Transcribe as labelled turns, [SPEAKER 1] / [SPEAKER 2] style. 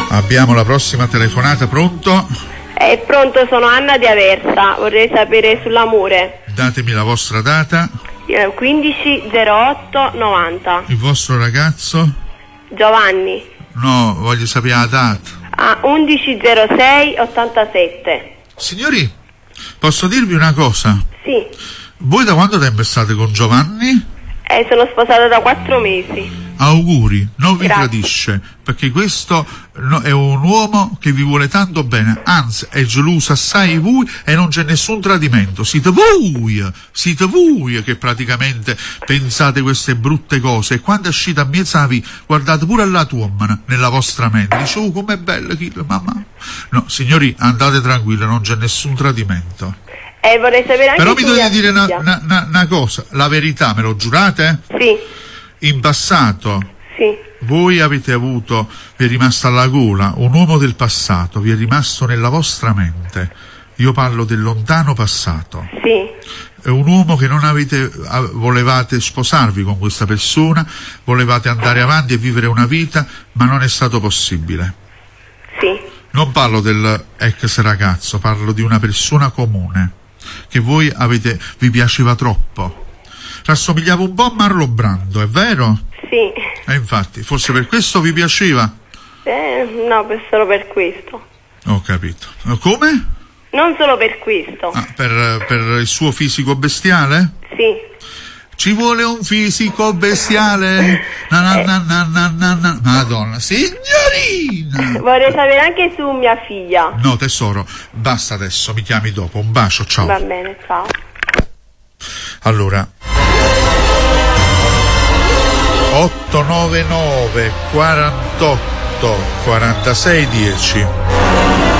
[SPEAKER 1] Abbiamo la prossima telefonata, pronto?
[SPEAKER 2] Pronto, sono Anna di Aversa, vorrei sapere sull'amore.
[SPEAKER 1] Datemi la vostra data.
[SPEAKER 2] 15/08/90.
[SPEAKER 1] Il vostro ragazzo?
[SPEAKER 2] Giovanni.
[SPEAKER 1] No, voglio sapere la data.
[SPEAKER 2] 11/06/87.
[SPEAKER 1] Signori, posso dirvi una cosa?
[SPEAKER 2] Sì.
[SPEAKER 1] Voi da quanto tempo state con Giovanni?
[SPEAKER 2] Sono sposata da 4 mesi.
[SPEAKER 1] Auguri, non vi
[SPEAKER 2] Grazie.
[SPEAKER 1] tradisce, perché questo è un uomo che vi vuole tanto bene, anzi è geloso assai di voi e non c'è nessun tradimento. Siete voi che praticamente pensate queste brutte cose, e quando uscite a mezzavi guardate pure alla tua nella vostra mente, dice com'è bella mamma. No, signori, andate tranquilli, non c'è nessun tradimento.
[SPEAKER 2] Vorrei sapere anche
[SPEAKER 1] però mi dovete dire
[SPEAKER 2] figlia.
[SPEAKER 1] una cosa, la verità, me lo giurate?
[SPEAKER 2] Sì.
[SPEAKER 1] In passato
[SPEAKER 2] Sì.
[SPEAKER 1] voi avete avuto, vi è rimasto alla gola un uomo del passato, vi è rimasto nella vostra mente. Io parlo del lontano passato.
[SPEAKER 2] Sì.
[SPEAKER 1] È un uomo che non volevate sposarvi con questa persona, volevate andare avanti e vivere una vita, ma non è stato possibile.
[SPEAKER 2] Sì.
[SPEAKER 1] Non parlo del ex ragazzo, parlo di una persona comune che voi vi piaceva troppo. Rassomigliava un po' a Marlon Brando, è vero?
[SPEAKER 2] Sì.
[SPEAKER 1] E infatti, forse per questo vi piaceva?
[SPEAKER 2] No, solo per questo.
[SPEAKER 1] Ho capito. Come?
[SPEAKER 2] Non solo per questo.
[SPEAKER 1] Per il suo fisico bestiale?
[SPEAKER 2] Sì.
[SPEAKER 1] Ci vuole un fisico bestiale. Madonna, signorina!
[SPEAKER 2] Vorrei sapere anche su mia figlia.
[SPEAKER 1] No, tesoro, basta adesso, mi chiami dopo. Un bacio, ciao.
[SPEAKER 2] Va bene, ciao.
[SPEAKER 1] Allora, 899 48 46 10.